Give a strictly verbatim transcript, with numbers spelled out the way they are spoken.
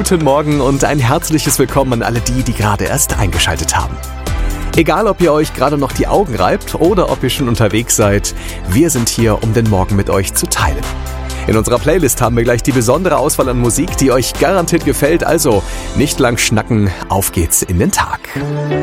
guten Morgen und ein herzliches Willkommen an alle die, die gerade erst eingeschaltet haben. Egal, ob ihr euch gerade noch die Augen reibt oder ob ihr schon unterwegs seid, wir sind hier, um den Morgen mit euch zu teilen. In unserer Playlist haben wir gleich die besondere Auswahl an Musik, die euch garantiert gefällt. Also nicht lang schnacken, auf geht's in den Tag.